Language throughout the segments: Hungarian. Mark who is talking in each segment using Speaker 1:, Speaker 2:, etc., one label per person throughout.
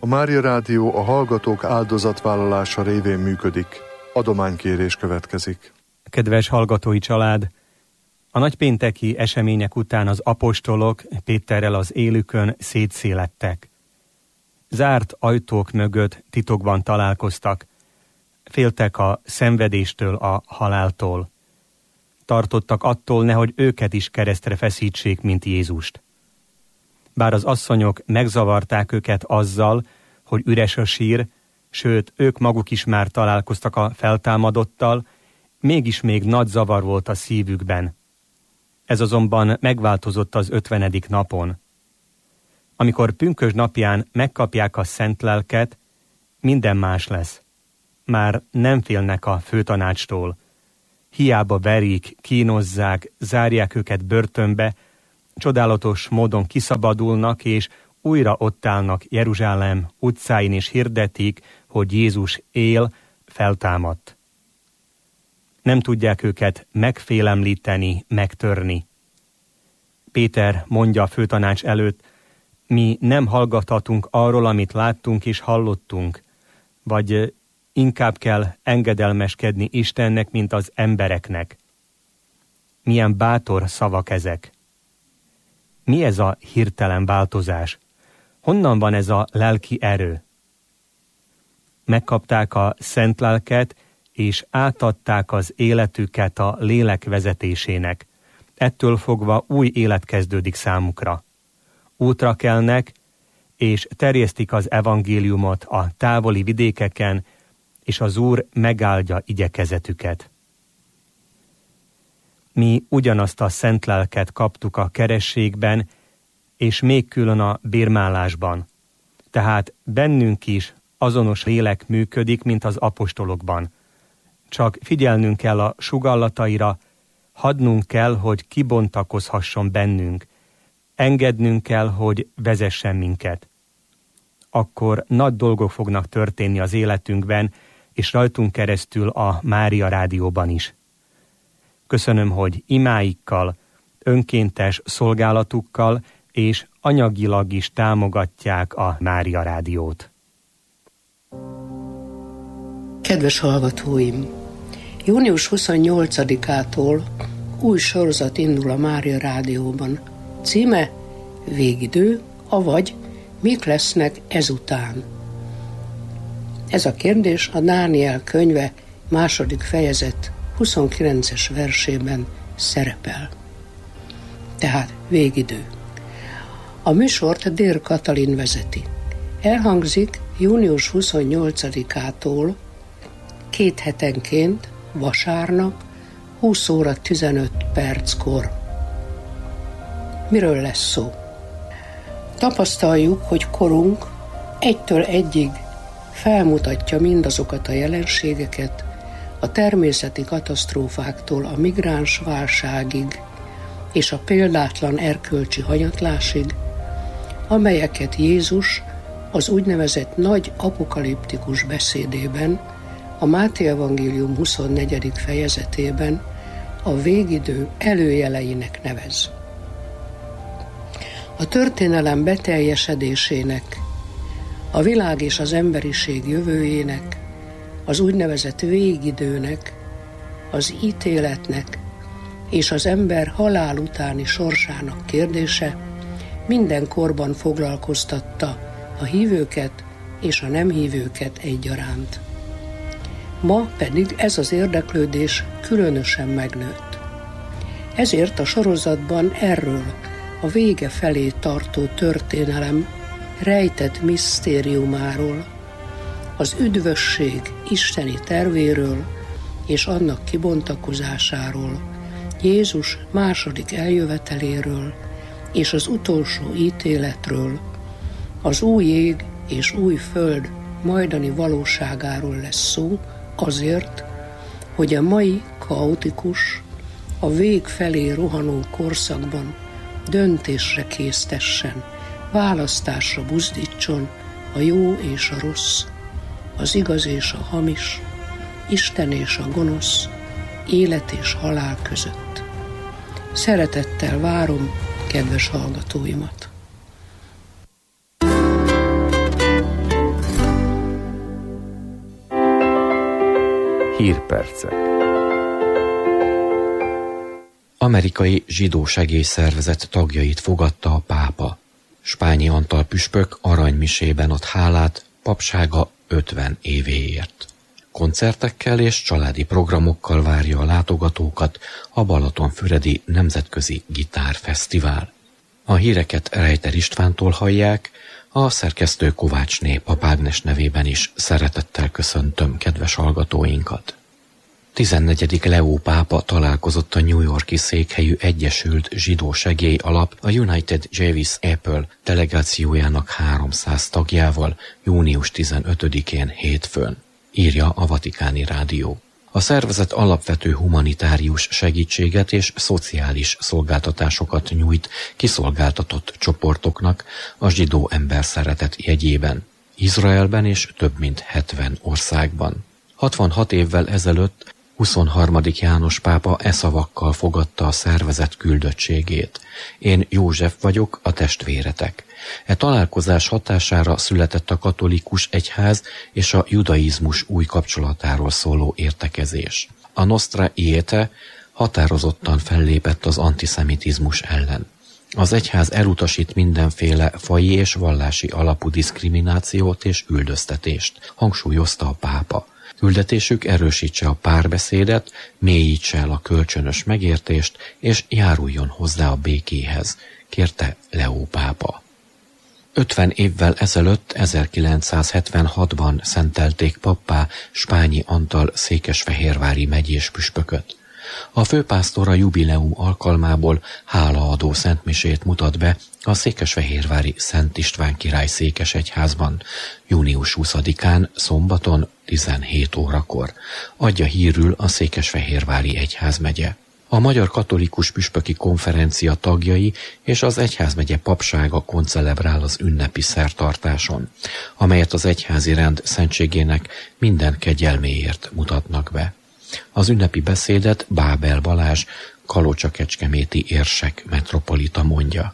Speaker 1: A Mária Rádió a hallgatók áldozatvállalása révén működik. Adománykérés következik.
Speaker 2: Kedves hallgatói család! A nagypénteki események után az apostolok Péterrel az élükön szétszélettek. Zárt ajtók mögött titokban találkoztak. Féltek a szenvedéstől, a haláltól. Tartottak attól, nehogy őket is keresztre feszítsék, mint Jézust. Bár az asszonyok megzavarták őket azzal, hogy üres a sír, sőt, ők maguk is már találkoztak a feltámadottal, mégis még nagy zavar volt a szívükben. Ez azonban megváltozott az 50. napon. Amikor pünkösd napján megkapják a szent lelket, minden más lesz. Már nem félnek a főtanácstól. Hiába verik, kínozzák, zárják őket börtönbe, csodálatos módon kiszabadulnak, és újra ott állnak Jeruzsálem utcáin, és hirdetik, hogy Jézus él, feltámadt. Nem tudják őket megfélemlíteni, megtörni. Péter mondja a főtanács előtt, mi nem hallgathatunk arról, amit láttunk és hallottunk, vagy inkább kell engedelmeskedni Istennek, mint az embereknek. Milyen bátor szavak ezek! Mi ez a hirtelen változás? Honnan van ez a lelki erő? Megkapták a szent lelket, és átadták az életüket a lélek vezetésének. Ettől fogva új élet kezdődik számukra. Útra kelnek, és terjesztik az evangéliumot a távoli vidékeken, és az Úr megáldja igyekezetüket. Mi ugyanazt a szent lelket kaptuk a kerességben, és még külön a bírmálásban. Tehát bennünk is azonos lélek működik, mint az apostolokban. Csak figyelnünk kell a sugallataira, hadnunk kell, hogy kibontakozhasson bennünk, engednünk kell, hogy vezessen minket. Akkor nagy dolgok fognak történni az életünkben, és rajtunk keresztül a Mária Rádióban is. Köszönöm, hogy imáikkal, önkéntes szolgálatukkal és anyagilag is támogatják a Mária Rádiót.
Speaker 3: Kedves hallgatóim! Június 28-ától új sorozat indul a Mária Rádióban. Címe Végidő, avagy mik lesznek ezután? Ez a kérdés a Dániel könyve 2. fejezet 29-es versében szerepel. Tehát végidő. A műsort Dér Katalin vezeti. Elhangzik június 28-ától 2 hetenként, vasárnap, 20 óra 15 perckor. Miről lesz szó? Tapasztaljuk, hogy korunk 1-től 1-ig felmutatja mindazokat a jelenségeket, a természeti katasztrófáktól a migráns válságig és a példátlan erkölcsi hanyatlásig, amelyeket Jézus az úgynevezett nagy apokaliptikus beszédében, a Máté evangélium 24. fejezetében a végidő előjeleinek nevez. A történelem beteljesedésének, a világ és az emberiség jövőjének, az úgynevezett végidőnek, az ítéletnek és az ember halál utáni sorsának kérdése minden korban foglalkoztatta a hívőket és a nem hívőket egyaránt. Ma pedig ez az érdeklődés különösen megnőtt. Ezért a sorozatban erről a vége felé tartó történelem rejtett misztériumáról, az üdvösség isteni tervéről és annak kibontakozásáról, Jézus második eljöveteléről és az utolsó ítéletről, az új ég és új föld majdani valóságáról lesz szó, azért, hogy a mai kaotikus, a vég felé rohanó korszakban döntésre késztessen, választásra buzdítson a jó és a rossz, az igaz és a hamis, Isten és a gonosz, élet és halál között. Szeretettel várom kedves hallgatóimat!
Speaker 4: Hírpercek.
Speaker 5: Amerikai zsidó segélyszervezet tagjait fogadta a pápa. Spányi Antal püspök aranymisében ad hálát papsága 50 évéért. Koncertekkel és családi programokkal várja a látogatókat a Balatonfüredi Nemzetközi Gitárfesztivál. A híreket Rejter Istvántól hallják, a szerkesztő Kovácsné Pap Ágnes nevében is szeretettel köszöntöm kedves hallgatóinkat. 14. Leó pápa találkozott a New York-i székhelyű Egyesült Zsidó Segély Alap a United Jewish Apple delegációjának 300 tagjával június 15-én hétfőn, írja a Vatikáni Rádió. A szervezet alapvető humanitárius segítséget és szociális szolgáltatásokat nyújt kiszolgáltatott csoportoknak a zsidó ember szeretet jegyében, Izraelben és több mint 70 országban. 66 évvel ezelőtt 23. János pápa e szavakkal fogadta a szervezet küldöttségét. Én József vagyok, a testvéretek. E találkozás hatására született a katolikus egyház és a judaizmus új kapcsolatáról szóló értekezés. A Nostra Aetate határozottan fellépett az antiszemitizmus ellen. Az egyház elutasít mindenféle faji és vallási alapú diszkriminációt és üldöztetést, hangsúlyozta a pápa. Küldetésük erősítse a párbeszédet, mélyítse el a kölcsönös megértést, és járuljon hozzá a békéhez, kérte Leó pápa. 50 évvel ezelőtt, 1976-ban szentelték pappá Spányi Antal székesfehérvári megyés püspököt. A főpásztor a jubileum alkalmából hálaadó szentmisét mutat be a székesfehérvári Szent István király székesegyházban, június 20-án, szombaton 17 órakor. Adja hírül a székesfehérvári egyházmegye. A Magyar Katolikus Püspöki Konferencia tagjai és az egyházmegye papsága koncelebrál az ünnepi szertartáson, amelyet az egyházi rend szentségének minden kegyelméért mutatnak be. Az ünnepi beszédet Bábel Balázs, kalocsa-kecskeméti érsek metropolita mondja.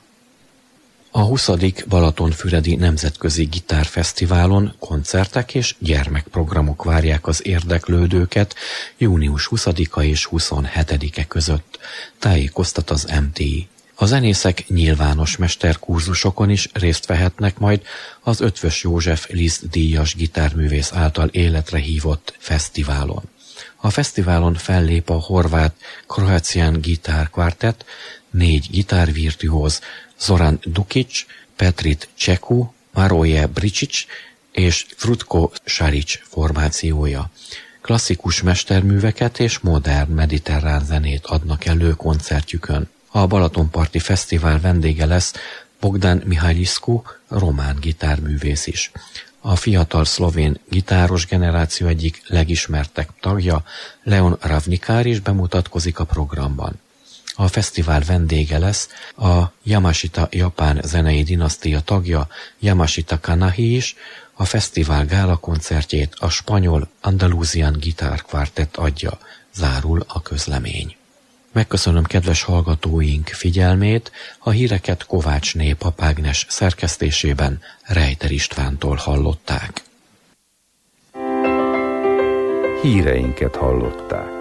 Speaker 5: A 20. Balatonfüredi Nemzetközi Gitárfesztiválon koncertek és gyermekprogramok várják az érdeklődőket június 20-a és 27-e között, tájékoztat az MTI. A zenészek nyilvános mesterkurzusokon is részt vehetnek majd az Eötvös József Liszt díjas gitárművész által életre hívott fesztiválon. A fesztiválon fellép a horvát Croatian Guitar Quartet, 4 gitárvirtuóz, Zoran Dukic, Petrit Cseku, Maroje Bricic és Frutko Saric formációja. Klasszikus mesterműveket és modern mediterrán zenét adnak elő koncertjükön. A Balatonparti Fesztivál vendége lesz Bogdan Mihajliscu, román gitárművész is. A fiatal szlovén gitáros generáció egyik legismertebb tagja, Leon Ravnikár is bemutatkozik a programban. A fesztivál vendége lesz a Yamashita japán zenei dinasztia tagja, Yamashita Kanahi is, a fesztivál gála koncertjét a spanyol Andalusian Guitar Quartet adja, zárul a közlemény. Megköszönöm kedves hallgatóink figyelmét, a híreket Kovácsné Pap Ágnes szerkesztésében Rejter Istvántól hallották.
Speaker 4: Híreinket hallották.